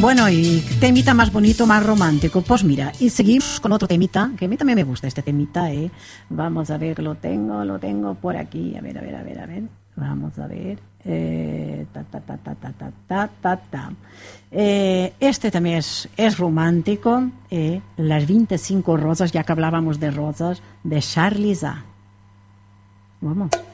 Bueno, y temita más bonito, más romántico. Pues mira, y seguimos con otro temita, que a mí también me gusta este temita, ¿eh? Vamos a ver, lo tengo por aquí. A ver. Vamos a ver. Este también es romántico. Las 25 rosas, ya que hablábamos de rosas, de Charlize. Vamos.